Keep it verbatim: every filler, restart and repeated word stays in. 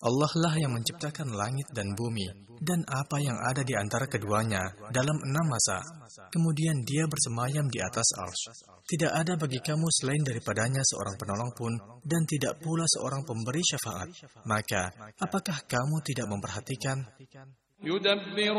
Allah lah yang menciptakan langit dan bumi, dan apa yang ada di antara keduanya dalam enam masa. Kemudian dia bersemayam di atas arsy. Tidak ada bagi kamu selain daripadanya seorang penolong pun, dan tidak pula seorang pemberi syafaat. Maka, apakah kamu tidak memperhatikan? يدبر